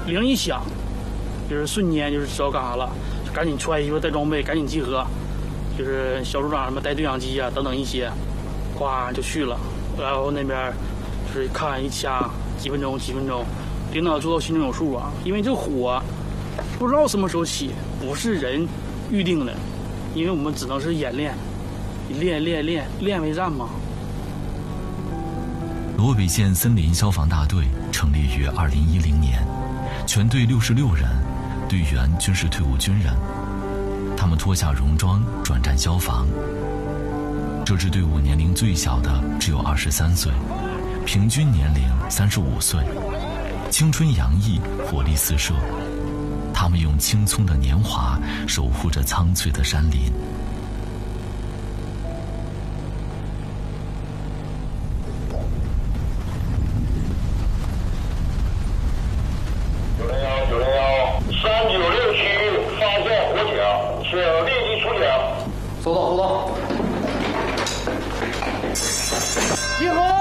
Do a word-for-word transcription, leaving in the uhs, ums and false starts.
铃一响，就是瞬间就是知道干啥了，就赶紧穿衣服带装备，赶紧集合，就是小组长什么带对讲机啊等等一些，哗就去了，然后那边就是看一掐几分钟几分钟，领导做到心中有数啊，因为这火不知道什么时候起，不是人预定的，因为我们只能是演练，练练练练为战嘛。 罗北县森林消防大队成立于二零一零年，全队六十六人，队员均是退伍军人。他们脱下戎装转战消防。这支队伍年龄最小的只有二十三岁，平均年龄三十五岁，青春洋溢，活力四射。他们用青葱的年华守护着苍翠的山林。 收到，收到。 集合。